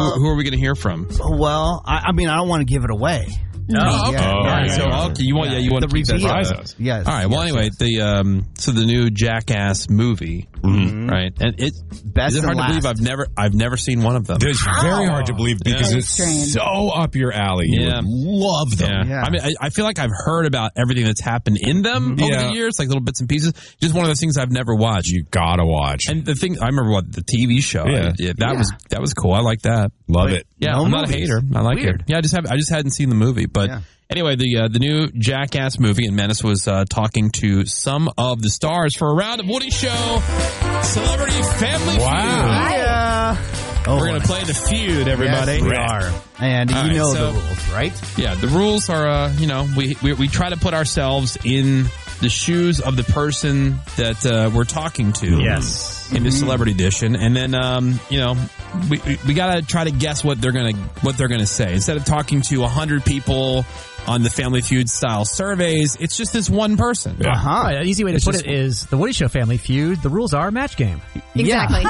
who are we going to hear from? Well, I mean, I don't want to give it away. Oh, okay. You want to keep that reveal. Yes. All right. Well, anyway, the new Jackass movie, right? And it's hard to believe I've never seen one of them. It's very hard to believe because it's so up your alley. You would love them. Yeah. I mean, I feel like I've heard about everything that's happened in them over the years, like little bits and pieces. Just one of those things I've never watched. You gotta watch. And the thing, I remember the TV show. That was cool. I like that. Love it. Yeah, I'm not a hater. I like it. Yeah, I just hadn't seen the movie, but anyway, the new Jackass movie, and Menace was talking to some of the stars for a round of Woody Show Celebrity Family Feud. We're going to play the feud, everybody. Yes, we are. And you know the rules, right? Yeah, the rules are, we try to put ourselves in the shoes of the person that we're talking to. Yes. In the celebrity edition, and then we gotta try to guess what they're gonna say. Instead of talking to 100 people on the Family Feud style surveys, it's just this one person. Right, an easy way to put it is the Woody Show Family Feud. The rules are match game. Exactly.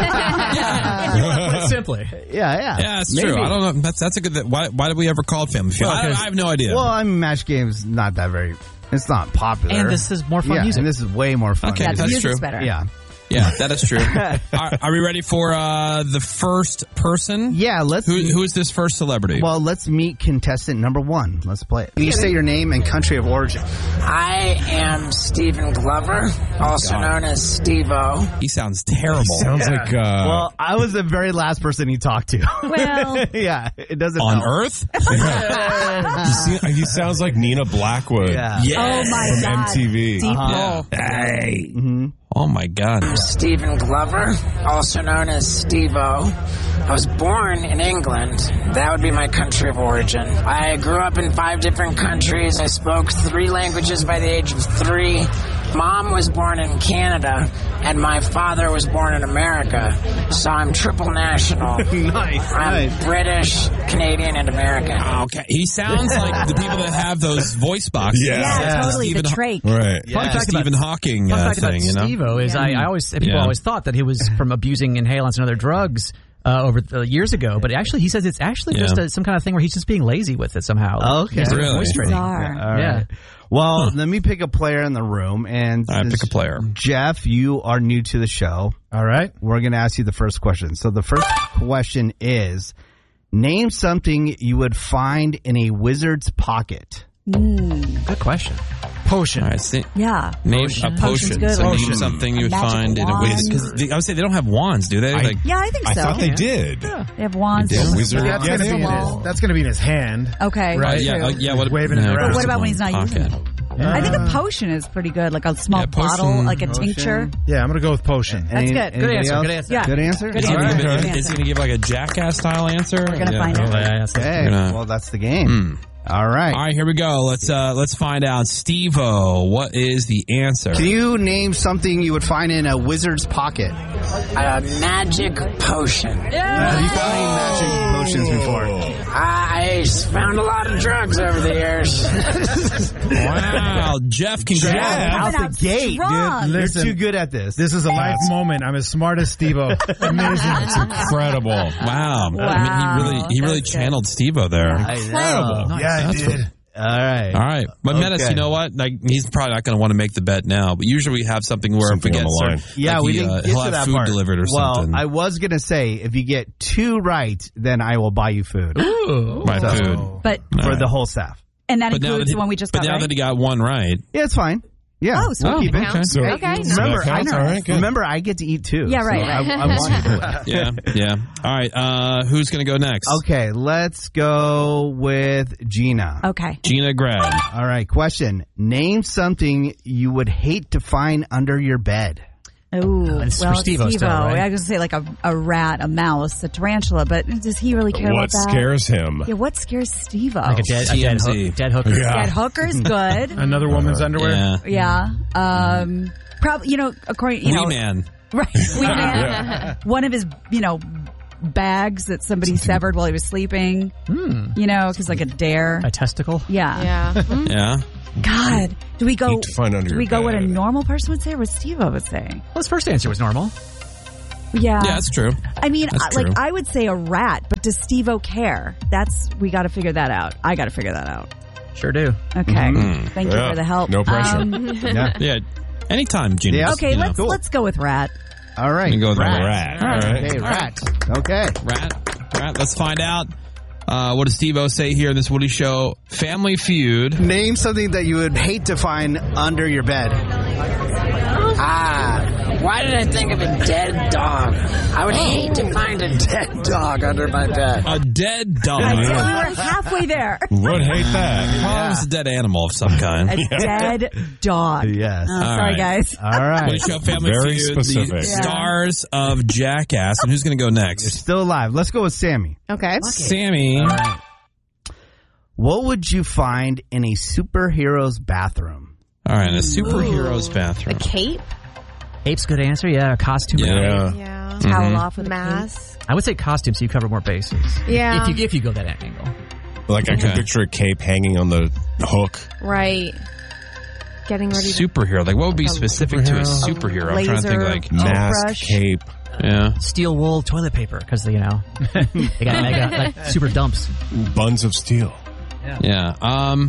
Put simply. Yeah, it's true. I don't know. That's a good. Why did we ever call it Family Feud? I have no idea. Well, I mean, match game's not that very. It's not popular. And this is more fun music. And this is way more fun. Okay, that's true. Better. Yeah, that is true. Are we ready for the first person? Yeah, let's. Who is this first celebrity? Well, let's meet contestant number 1. Let's play it. Can you say your name and country of origin? I am Stephen Glover, also known as Steve-O. He sounds terrible. Sounds like. Well, I was the very last person he talked to. Well, yeah, it doesn't. On help. Earth? He sounds like Nina Blackwood. Yeah. Yes. Oh my God. MTV. Deep hole. Hey. Oh my God. I'm Stephen Glover, also known as Steve-O. I was born in England. That would be my country of origin. I grew up in 5 different countries. I spoke 3 languages by the age of 3. Mom was born in Canada, and my father was born in America. So I'm triple national. I'm British, Canadian, and American. Okay. He sounds like the people that have those voice boxes. Yeah, totally. The trach. Right. Yeah, the Stephen Hawking fun fact thing, about Steve-O is I always thought that he was from abusing inhalants and other drugs over years ago, but actually he says it's actually just some kind of thing where he's just being lazy with it somehow. Okay. Really? Yeah. Well, let me pick a player in the room, and pick a player. Jeff, you are new to the show. All right. We're going to ask you the first question. So the first question is, name something you would find in a wizard's pocket. Good question. Potion. All right, Yeah. Name a potion. Good. So name something you would find in a wizard. Because I would say they don't have wands, do they? I think so. I thought they did. They have wands. They did. Wizard. That's going to be in his hand. Okay. Right? What, waving it around. But what about when he's not using it? I think a potion is pretty good, like a small bottle, like a tincture. Yeah, I'm going to go with potion. That's good. Good answer. Good answer. Yeah. Good answer? Good Is answer. he going to give like a Jackass-style answer? We're going to find out. Okay. Well, that's the game. All right. All right, here we go. Let's find out. Steve-O, what is the answer? Can you name something you would find in a wizard's pocket? A magic potion. Have you found any magic potions before? I found a lot of drugs over the years. Wow, Jeff, congrats. Out the gate, dude. Listen, You're too good at this. This is a life moment. I'm as smart as Steve-O. Amazing. It's incredible. Wow. I mean, he really channeled Steve-O there. Incredible. Yeah, I did. All right. But Menace, you know what? Like, he's probably not going to want to make the bet now. But usually we have something where Something if we on the line. Yeah, we didn't get he'll to have that food part. delivered or something. Well, I was going to say, if you get 2 right, then I will buy you food. Ooh. My food. But For the whole staff. and that includes the one we just got. But now that he got 1 right. Yeah, it's fine. Yeah. Oh, so we'll keep it. counts. Okay. Remember, So that counts? All right, good. remember, I get to eat too. Yeah, right, so right. I want you to win. Yeah. All right. Who's going to go next? Okay, let's go with Gina. Okay. Gina Grad. All right, question. Name something you would hate to find under your bed. Ooh, It's for well, Steve-O Steve-O. still, right? I was going to say like a rat, a mouse, a tarantula, but does he really care What about that? scares him? Yeah, what scares Steve-O? Like a TMZ. dead hooker. Yeah. Dead hooker's good. Another woman's underwear? Yeah. Yeah. Probably, according, Wee Man. Right. Wee Man. One of his, bags that somebody severed while he was sleeping. Because like a dare. A testicle. Yeah. Yeah. God. Do we go? Need to find under Do we your go what a bed. normal person would say or what Steve-O would say? Well, his first answer was normal. Yeah. Yeah, that's true. I mean, That's true. I would say a rat, but does Steve-O care? We got to figure that out. I got to figure that out. Sure do. Okay. Thank you for the help. No pressure. Yeah. Anytime, Genius. Yeah. Okay, let's go with rat. All right. You go with rat. All right. Okay, rat. Okay. Rat. Let's find out. What does Steve-O say here in this Woody Show? Family Feud. Name something that you would hate to find under your bed. Why did I think of a dead dog? I would hate to find a dead dog under my bed. A dead dog. We were halfway there. Would hate that. Well, it's a dead animal of some kind. A dead dog. Yes. Sorry, right. guys. All right. Woody Show Family Very Feud. specific. The stars of Jackass. And who's going to go next? Still alive. Let's go with Sammy. Okay. Sammy. All right. What would you find in a superhero's bathroom? All right, a superhero's bathroom. A cape? Cape's a good answer. Yeah, a costume. Yeah. Yeah. Towel off with Mask. I would say costume, so you cover more bases. Yeah. If you go that angle. Like I can picture a cape hanging on the hook. Right. Getting ready to... Superhero. Like, what would be specific to a superhero? I'm trying to think, like, Mask, cape. yeah. Steel wool toilet paper, because, they got mega, like, super dumps. Buns of steel. Yeah.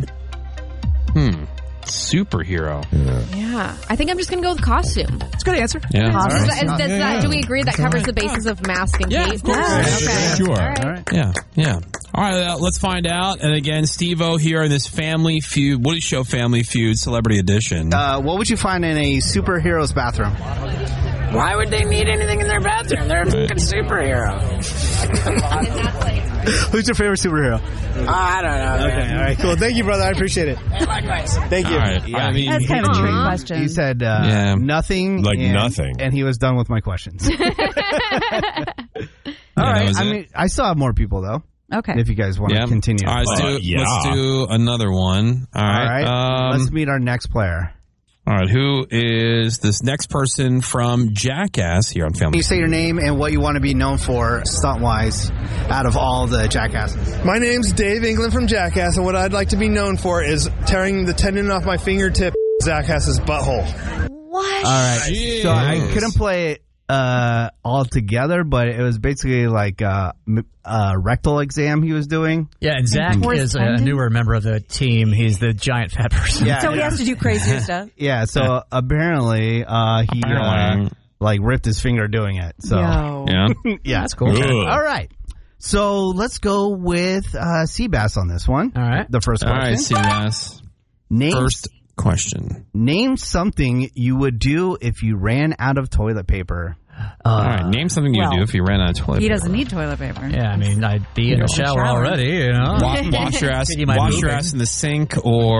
Superhero. Yeah. I think I'm just going to go with costume. It's a good answer. Yeah. Do we agree that covers the basis of mask and cape? Okay. Sure. All right. All right. Yeah. All right, let's find out. And again, Steve-O here in this Family Feud, Woody Show Family Feud Celebrity Edition. What would you find in a superhero's bathroom? Why would they need anything in their bathroom? They're a fucking superhero. Who's your favorite superhero? I don't know. Okay, all right, cool. Thank you, brother. I appreciate it. Likewise. Thank you. All right. Yeah. I mean, That's kind of a trick question. He said nothing. Like nothing. And he was done with my questions. All right. I mean, I still have more people, though. Okay. If you guys want to continue. All right, let's do another one. All right. Let's meet our next player. All right, who is this next person from Jackass here on Family? You say your name and what you want to be known for, stunt-wise, out of all the Jackasses. My name's Dave England from Jackass, and what I'd like to be known for is tearing the tendon off my fingertip, Jackass's butthole. What? All right. Jeez. So I couldn't play it all together, but it was basically like a rectal exam he was doing. Yeah, and Zach is a newer member of the team. He's the giant fat person. Yeah, so he has to do crazier stuff. Yeah, so apparently he like ripped his finger doing it. So Yeah. yeah, that's cool. All right. So let's go with Seabass on this one. All right. The first question. All right, Seabass. First question. Name something you would do if you ran out of toilet paper. All right, name something you would do if you ran out of toilet paper. He doesn't need toilet paper. Yeah, I mean, I'd be in the shower already, you know. Wash your ass. Wash your ass in the sink,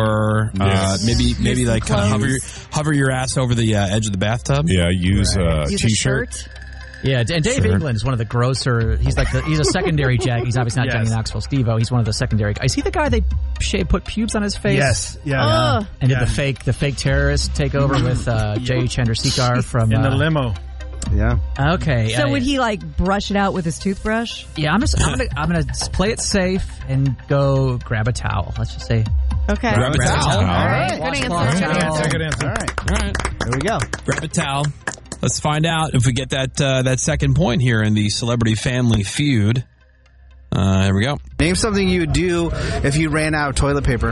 or maybe like kind of hover your ass over the edge of the bathtub. Yeah, use a Use t-shirt. a shirt. Yeah, and Dave England is one of the grosser. He's a secondary Jack. He's obviously not Johnny Knoxville. Steve-O. He's one of the secondary guys. Is he the guy they put pubes on his face? Yes. Yeah. And did the fake terrorist take over with Jay Chandrasekhar from in the limo. Yeah. Okay. So would he like brush it out with his toothbrush? Yeah, I'm gonna play it safe and go grab a towel. Let's just say. Okay. Grab a towel. All right. Good answer. Good answer. All right. All right. Here we go. Grab a towel. Let's find out if we get that second point here in the Celebrity Family Feud. Here we go. Name something you would do if you ran out of toilet paper.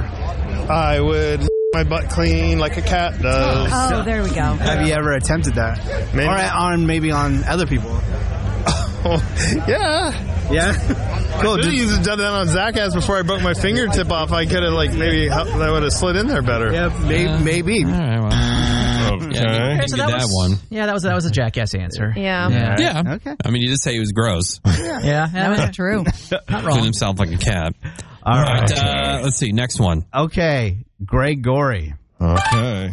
I would my butt clean like a cat does. Oh, there we go. Have you ever attempted that? Maybe. Or maybe on other people? Yeah. Yeah. Cool. I should have done that on Jackass before I broke my fingertip off. I could have that would have slid in there better. Yeah, maybe. All right. Well. Okay. Yeah, So that was one. Yeah, that was a Jackass answer. Yeah. Yeah. Okay. I mean, you did say he was gross. Yeah, That was true. not Doing wrong. himself like a cat. All right. Let's see. Next one. Okay. Greg Gorey. Okay.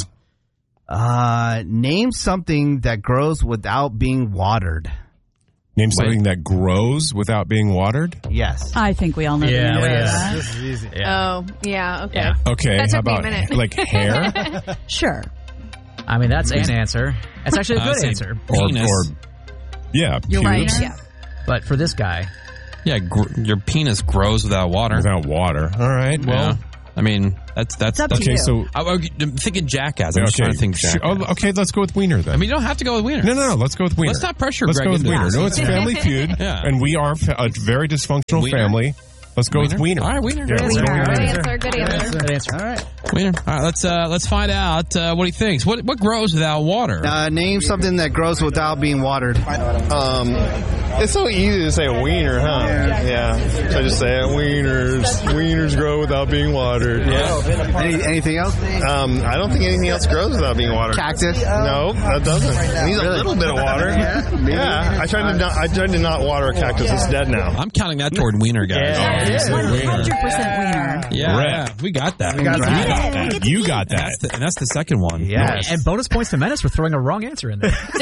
Name something that grows without being watered. Name something that grows without being watered? Yes. I think we all know the Yeah, answer to yeah. that. This is easy. Oh, yeah. Okay. Yeah. Okay. That How took me a about minute. like hair? Sure. I mean, that's an answer. That's actually a I'd good say answer. penis. Yeah, You're right. pubes Yeah. But for this guy, Yeah, your penis grows without water. without water. All right. Well, I mean, It's up to you. So I'm thinking Jackass. I'm just trying to think Jackass. Okay, let's go with Wiener then. I mean, you don't have to go with Wiener. No, let's go with Wiener. Let's not pressure Let's Greg go with into Wiener. this. No, it's Family Feud, and we are a very dysfunctional family. Let's go with Wiener. All right, Wiener. Good answer. All right. Wiener. All right, let's find out what he thinks. What grows without water? Name something that grows without being watered. It's so easy to say wiener, huh? Yeah. So I just say it. Wieners grow without being watered. Yeah. Anything else? I don't think anything else grows without being watered. Cactus? No, that doesn't. It needs a little bit of water. Yeah. I tried to not water a cactus. It's dead now. I'm counting that toward Wiener, guys. 100% Wiener. Yeah, we got that. You got that. And that's the second one. Yes. And bonus points to Menace for throwing a wrong answer in there. Let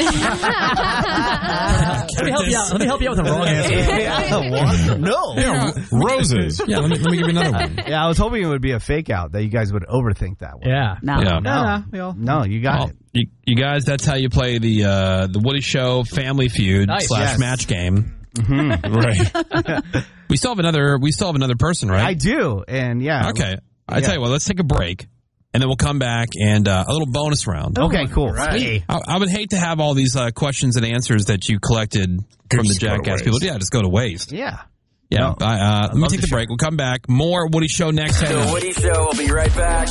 me help you out with the wrong answer. No. Yeah, roses. Yeah, let me give you another one. Yeah, I was hoping it would be a fake out, that you guys would overthink that one. Yeah. No, you got it. You guys, that's how you play the Woody Show Family Feud / match game. Mm-hmm. Right. We still have another person, right? I do, and Okay. I tell you what, let's take a break, and then we'll come back and a little bonus round. Okay, cool. Right. I would hate to have all these questions and answers that you collected from the Jackass people. Yeah, just go to waste. Yeah. Yeah. Let me take the break. We'll come back. More Woody Show next. The Woody Show will be right back.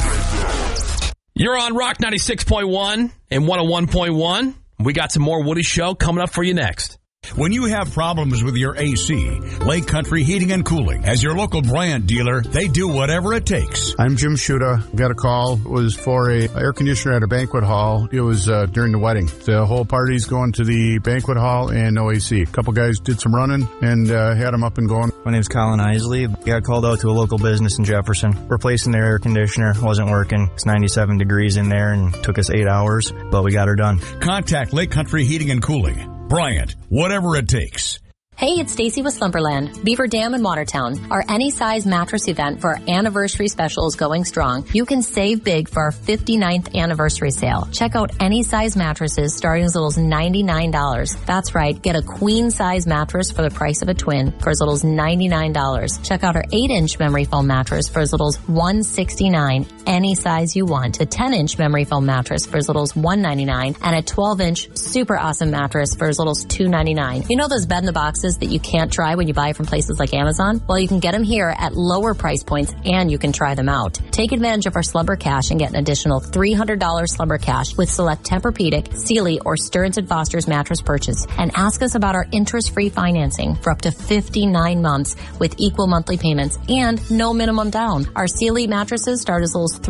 You're on Rock 96.1 and 101.1. We got some more Woody Show coming up for you next. When you have problems with your AC, Lake Country Heating and Cooling, as your local Bryant dealer, they do whatever it takes. I'm Jim Shuda. Got a call. It was for a air conditioner at a banquet hall. It was during the wedding. The whole party's going to the banquet hall and no AC. A couple guys did some running and had them up and going. My name's Colin Isley. Got called out to a local business in Jefferson. Replacing their air conditioner. Wasn't working. It's 97 degrees in there and took us 8 hours, but we got her done. Contact Lake Country Heating and Cooling. Bryant, whatever it takes. Hey, it's Stacy with Slumberland, Beaver Dam in Watertown. Our Any Size Mattress event for our anniversary special is going strong. You can save big for our 59th anniversary sale. Check out Any Size mattresses starting as little as $99. That's right, get a queen size mattress for the price of a twin for as little as $99. Check out our 8-inch memory foam mattress for as little as $169. Any size you want. A 10-inch memory foam mattress for as little as $199 and a 12-inch super awesome mattress for as little as $299. You know those bed in the boxes that you can't try when you buy from places like Amazon? Well, you can get them here at lower price points and you can try them out. Take advantage of our Slumber Cash and get an additional $300 Slumber Cash with select Tempur-Pedic, Sealy, or Stearns & Foster's mattress purchase. And ask us about our interest-free financing for up to 59 months with equal monthly payments and no minimum down. Our Sealy mattresses start as low as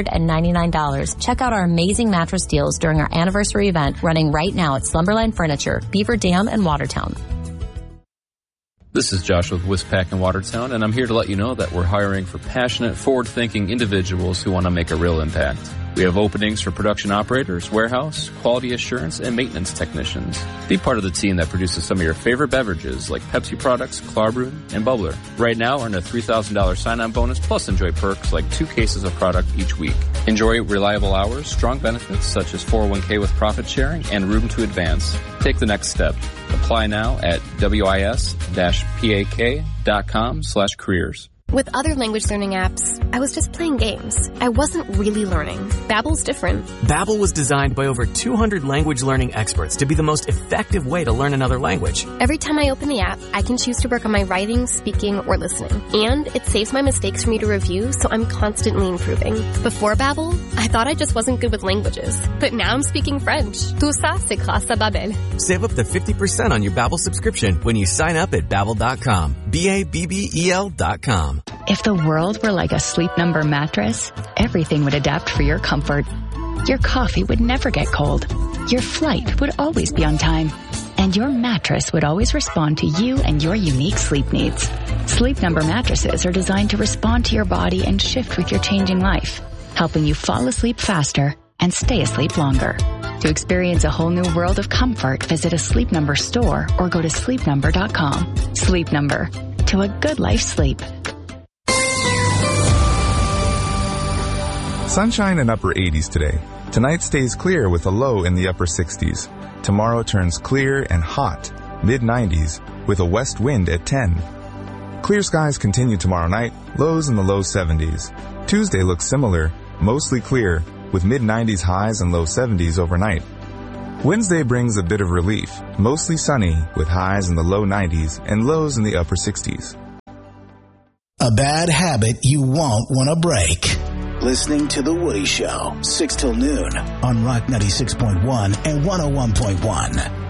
$399. Check out our amazing mattress deals during our anniversary event running right now at Slumberland Furniture, Beaver Dam, and Watertown. This is Josh with Wispack in Watertown, and I'm here to let you know that we're hiring for passionate, forward-thinking individuals who want to make a real impact. We have openings for production operators, warehouse, quality assurance, and maintenance technicians. Be part of the team that produces some of your favorite beverages like Pepsi products, Klarbrun, and Bubbler. Right now, earn a $3,000 sign-on bonus plus enjoy perks like 2 cases of product each week. Enjoy reliable hours, strong benefits such as 401k with profit sharing, and room to advance. Take the next step. Apply now at wis-pak.com/careers. With other language learning apps, I was just playing games. I wasn't really learning. Babbel's different. Babbel was designed by over 200 language learning experts to be the most effective way to learn another language. Every time I open the app, I can choose to work on my writing, speaking, or listening. And it saves my mistakes for me to review, so I'm constantly improving. Before Babbel, I thought I just wasn't good with languages. But now I'm speaking French. Tout ça, c'est grâce à Babbel. Save up to 50% on your Babbel subscription when you sign up at Babbel.com. BABBEL.com. If the world were like a Sleep Number mattress, everything would adapt for your comfort. Your coffee would never get cold. Your flight would always be on time. And your mattress would always respond to you and your unique sleep needs. Sleep Number mattresses are designed to respond to your body and shift with your changing life, helping you fall asleep faster and stay asleep longer. To experience a whole new world of comfort, visit a Sleep Number store or go to sleepnumber.com. Sleep Number. To a good life sleep. Sunshine in upper 80s today. Tonight stays clear with a low in the upper 60s. Tomorrow turns clear and hot, mid-90s, with a west wind at 10. Clear skies continue tomorrow night, lows in the low 70s. Tuesday looks similar, mostly clear, with mid-90s highs and low 70s overnight. Wednesday brings a bit of relief, mostly sunny, with highs in the low 90s and lows in the upper 60s. A bad habit you won't want to break. Listening to The Woody Show, 6 till noon on Rock 96.1 and 101.1.